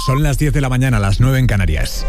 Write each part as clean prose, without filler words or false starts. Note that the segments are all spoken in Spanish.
Son las 10 de la mañana, las 9 en Canarias.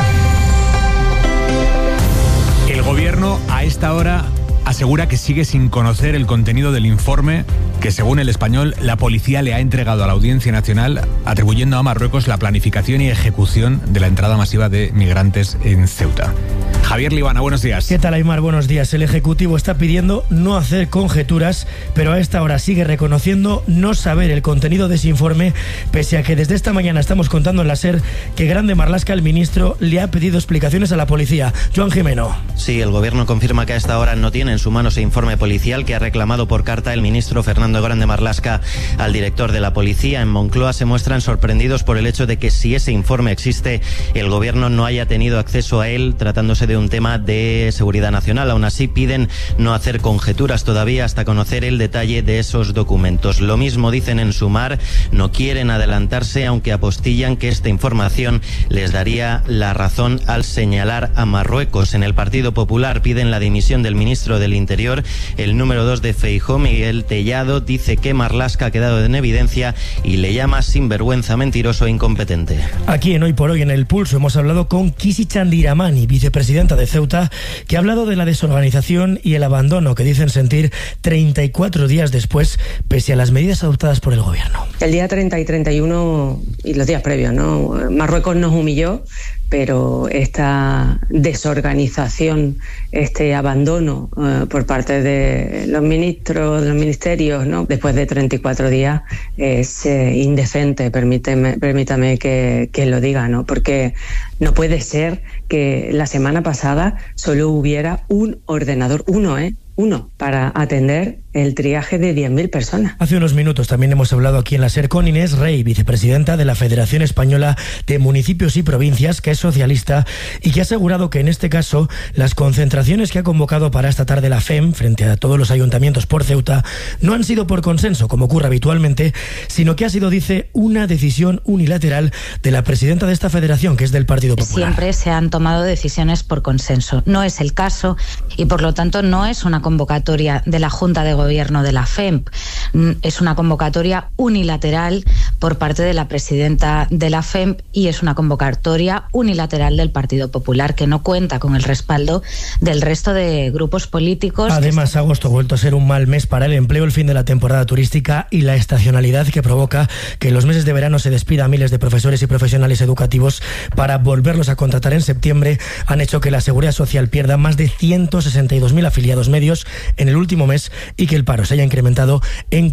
El gobierno a esta hora asegura que sigue sin conocer el contenido del informe que, según El Español, la policía le ha entregado a la Audiencia Nacional, atribuyendo a Marruecos la planificación y ejecución de la entrada masiva de migrantes en Ceuta. Javier Libana, buenos días. ¿Qué tal, Aymar? Buenos días. El Ejecutivo está pidiendo no hacer conjeturas, pero a esta hora sigue reconociendo no saber el contenido de ese informe, pese a que desde esta mañana estamos contando en la SER que Grande Marlaska, el ministro, le ha pedido explicaciones a la policía. Joan Jimeno. Sí, el gobierno confirma que a esta hora no tiene en su mano ese informe policial que ha reclamado por carta el ministro Fernando Grande Marlaska al director de la policía. En Moncloa se muestran sorprendidos por el hecho de que, si ese informe existe, el gobierno no haya tenido acceso a él, tratándose de un tema de seguridad nacional. Aún así, piden no hacer conjeturas todavía hasta conocer el detalle de esos documentos. Lo mismo dicen en Sumar, no quieren adelantarse, aunque apostillan que esta información les daría la razón al señalar a Marruecos. En el Partido Popular piden la dimisión del ministro del Interior. El número 2 de Feijóo, Miguel Tellado, dice que Marlaska ha quedado en evidencia y le llama sinvergüenza, mentiroso e incompetente. Aquí en Hoy por Hoy, en El Pulso, hemos hablado con Kisi Chandiramani, vicepresidenta de Ceuta, que ha hablado de la desorganización y el abandono que dicen sentir 34 días después, pese a las medidas adoptadas por el gobierno. El día 30 y 31 y los días previos, ¿no? Marruecos nos humilló, pero esta desorganización, este abandono por parte de los ministros, de los ministerios, ¿no?, después de 34 días es indecente, permítame que lo diga, ¿no? Porque no puede ser que la semana pasada solo hubiera un ordenador, uno, para atender el triaje de 10.000 personas. Hace unos minutos también hemos hablado aquí en la SER con Inés Rey, vicepresidenta de la Federación Española de Municipios y Provincias, que es socialista y que ha asegurado que en este caso las concentraciones que ha convocado para esta tarde la FEM frente a todos los ayuntamientos por Ceuta no han sido por consenso, como ocurre habitualmente, sino que ha sido, dice, una decisión unilateral de la presidenta de esta federación, que es del Partido Popular. Siempre se han tomado decisiones por consenso. No es el caso y, por lo tanto, no es una convocatoria de la Junta de Gobierno de la FEMP. Es una convocatoria unilateral por parte de la presidenta de la FEMP y es una convocatoria unilateral del Partido Popular, que no cuenta con el respaldo del resto de grupos políticos. Además, agosto ha vuelto a ser un mal mes para el empleo, el fin de la temporada turística y la estacionalidad que provoca que en los meses de verano se despida a miles de profesores y profesionales educativos para volverlos a contratar en septiembre, han hecho que la Seguridad Social pierda más de 162.000 afiliados medios en el último mes y que el paro se haya incrementado en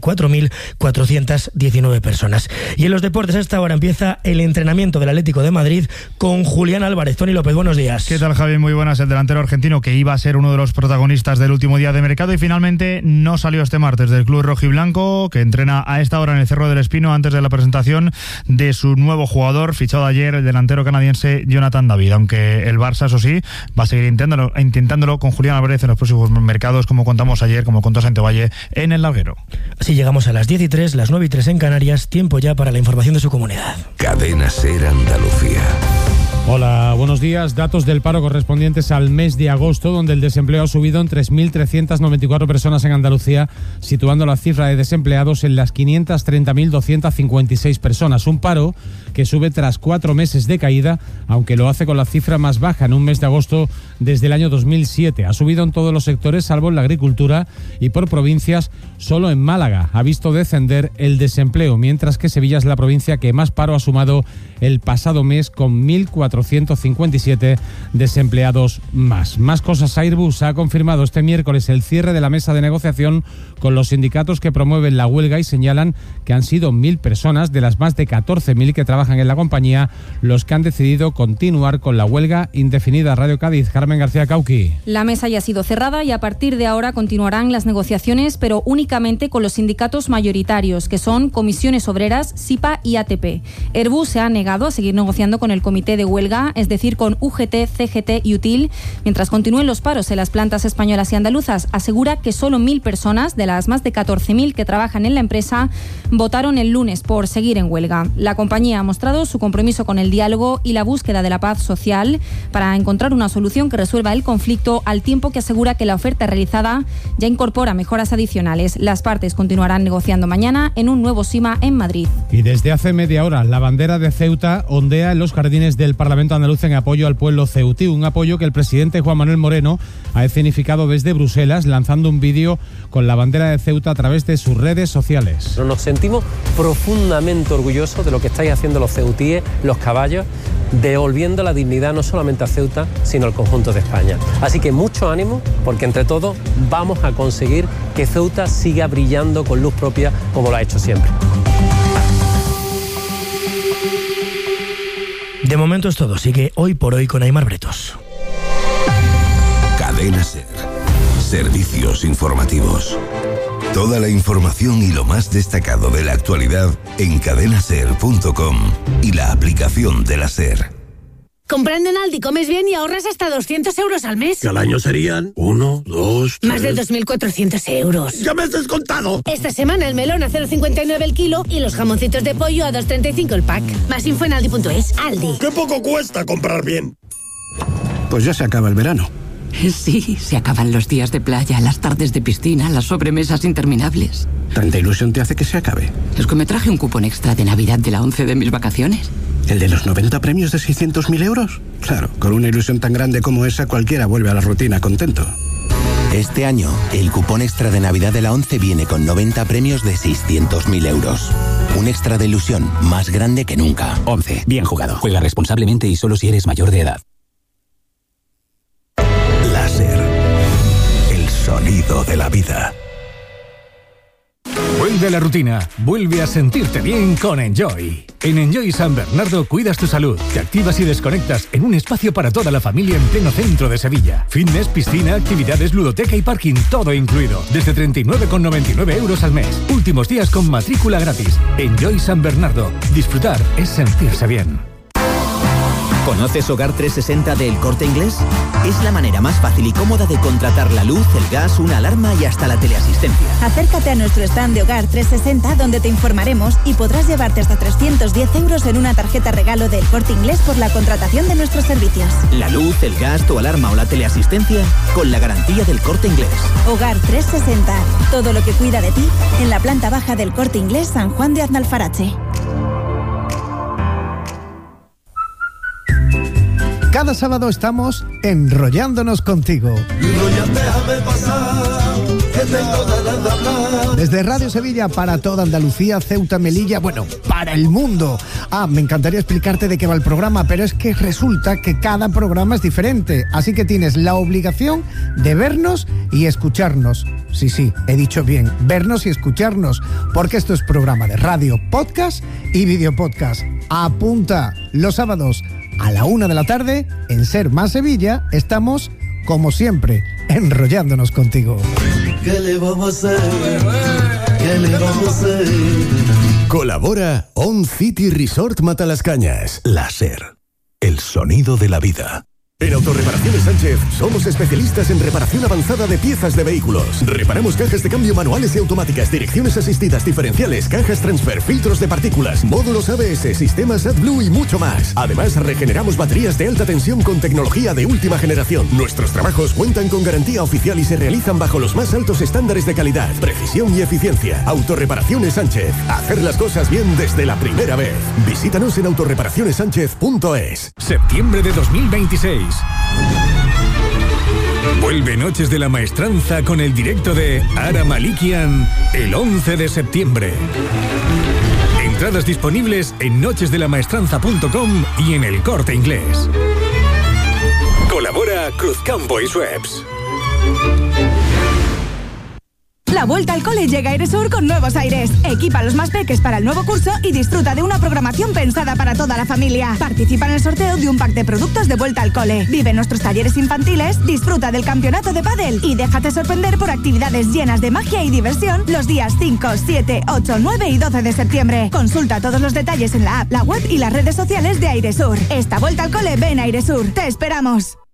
44.419 personas. Y en los deportes, a esta hora empieza el entrenamiento del Atlético de Madrid con Julián Álvarez. Tony López, buenos días. ¿Qué tal, Javi? Muy buenas. El delantero argentino, que iba a ser uno de los protagonistas del último día de mercado y finalmente no salió este martes del club rojiblanco, que entrena a esta hora en el Cerro del Espino antes de la presentación de su nuevo jugador, fichado ayer, el delantero canadiense Jonathan David. Aunque el Barça, eso sí, va a seguir intentándolo con Julián Álvarez en los próximos mercados, como contamos ayer, como contó Santovalle en El Larguero. Así llegamos a las 10:03, las 9:03 en Canarias, tiempo ya para la información de su comunidad. Cadena SER Andalucía. Hola, buenos días. Datos del paro correspondientes al mes de agosto, donde el desempleo ha subido en 3.394 personas en Andalucía, situando la cifra de desempleados en las 530.256 personas. Un paro que sube tras 4 meses de caída, aunque lo hace con la cifra más baja en un mes de agosto desde el año 2007. Ha subido en todos los sectores, salvo en la agricultura, y por provincias, solo en Málaga ha visto descender el desempleo, mientras que Sevilla es la provincia que más paro ha sumado el pasado mes, con 1.457 desempleados más. Más cosas. Airbus ha confirmado este miércoles el cierre de la mesa de negociación con los sindicatos que promueven la huelga y señalan que han sido 1.000 personas de las más de 14.000 que trabajan en la compañía los que han decidido continuar con la huelga indefinida. Radio Cádiz, Carmen García Cauqui. La mesa ya ha sido cerrada y a partir de ahora continuarán las negociaciones, pero únicamente con los sindicatos mayoritarios, que son Comisiones Obreras, SIPA y ATP. Airbus se ha negado a seguir negociando con el comité de huelga huelga, es decir, con UGT, CGT y UTIL. Mientras continúen los paros en las plantas españolas y andaluzas, asegura que solo 1.000 personas de las más de 14.000 que trabajan en la empresa votaron el lunes por seguir en huelga. La compañía ha mostrado su compromiso con el diálogo y la búsqueda de la paz social para encontrar una solución que resuelva el conflicto, al tiempo que asegura que la oferta realizada ya incorpora mejoras adicionales. Las partes continuarán negociando mañana en un nuevo SIMA en Madrid. Y desde hace media hora, la bandera de Ceuta ondea en los jardines del Parlamento andaluz en apoyo al pueblo ceutí, un apoyo que el presidente Juan Manuel Moreno ha escenificado desde Bruselas, lanzando un vídeo con la bandera de Ceuta a través de sus redes sociales. Nos sentimos profundamente orgullosos de lo que estáis haciendo los ceutíes, los caballos, devolviendo la dignidad no solamente a Ceuta, sino al conjunto de España. Así que mucho ánimo, porque entre todos vamos a conseguir que Ceuta siga brillando con luz propia como lo ha hecho siempre. De momento es todo. Sigue Hoy por Hoy con Aimar Bretos. Cadena SER. Servicios informativos. Toda la información y lo más destacado de la actualidad en cadenaser.com y la aplicación de la SER. Comprando en Aldi comes bien y ahorras hasta 200 euros al mes. Que al año serían 1, 2, 3... Más de 2.400 euros. ¡Ya me has descontado! Esta semana el melón a 0,59 el kilo y los jamoncitos de pollo a 2,35 el pack. Más info en aldi.es. Aldi. ¡Qué poco cuesta comprar bien! Pues ya se acaba el verano. Sí, se acaban los días de playa, las tardes de piscina, las sobremesas interminables. ¿Tanta ilusión te hace que se acabe? Es que me traje un cupón extra de Navidad de la 11 de mis vacaciones. ¿El de los 90 premios de 600.000 euros? Claro, con una ilusión tan grande como esa, cualquiera vuelve a la rutina contento. Este año, el cupón extra de Navidad de la 11 viene con 90 premios de 600.000 euros. Un extra de ilusión más grande que nunca. 11. Bien jugado. Juega responsablemente y solo si eres mayor de edad. Láser. El sonido de la vida. Vuelve a la rutina, vuelve a sentirte bien con Enjoy. En Enjoy San Bernardo cuidas tu salud, te activas y desconectas en un espacio para toda la familia en pleno centro de Sevilla. Fitness, piscina, actividades, ludoteca y parking, todo incluido. Desde 39,99 euros al mes. Últimos días con matrícula gratis. Enjoy San Bernardo. Disfrutar es sentirse bien. ¿Conoces Hogar 360 de El Corte Inglés? Es la manera más fácil y cómoda de contratar la luz, el gas, una alarma y hasta la teleasistencia. Acércate a nuestro stand de Hogar 360 donde te informaremos y podrás llevarte hasta 310 euros en una tarjeta regalo del Corte Inglés por la contratación de nuestros servicios. La luz, el gas, tu alarma o la teleasistencia con la garantía del Corte Inglés. Hogar 360. Todo lo que cuida de ti en la planta baja del Corte Inglés San Juan de Aznalfarache. Cada sábado estamos enrollándonos contigo. Desde Radio Sevilla para toda Andalucía, Ceuta, Melilla, bueno, para el mundo. Me encantaría explicarte de qué va el programa, pero es que resulta que cada programa es diferente. Así que tienes la obligación de vernos y escucharnos. Sí, he dicho bien, vernos y escucharnos, porque esto es programa de radio, podcast y videopodcast. Apunta, los sábados a la 1 de la tarde, en Ser Más Sevilla, estamos, como siempre, enrollándonos contigo. ¿Qué le vamos a hacer? ¿Qué le vamos a hacer? Colabora On City Resort Matalascañas. Láser. El sonido de la vida. En Autorreparaciones Sánchez somos especialistas en reparación avanzada de piezas de vehículos. Reparamos cajas de cambio manuales y automáticas, direcciones asistidas, diferenciales, cajas transfer, filtros de partículas, módulos ABS, sistemas AdBlue y mucho más. Además, regeneramos baterías de alta tensión con tecnología de última generación. Nuestros trabajos cuentan con garantía oficial y se realizan bajo los más altos estándares de calidad, precisión y eficiencia. Autorreparaciones Sánchez. Hacer las cosas bien desde la primera vez. Visítanos en autorreparacionessánchez.es. Septiembre de 2026. Vuelve Noches de la Maestranza con el directo de Ara Malikian el 11 de septiembre. Entradas disponibles en nochesdelamaestranza.com y en El Corte Inglés. Colabora Cruzcampo y Schweppes. La vuelta al cole llega a Airesur con nuevos aires. Equipa a los más peques para el nuevo curso y disfruta de una programación pensada para toda la familia. Participa en el sorteo de un pack de productos de vuelta al cole. Vive nuestros talleres infantiles, disfruta del campeonato de pádel y déjate sorprender por actividades llenas de magia y diversión los días 5, 7, 8, 9 y 12 de septiembre. Consulta todos los detalles en la app, la web y las redes sociales de Airesur. Esta vuelta al cole ven a Airesur. ¡Te esperamos!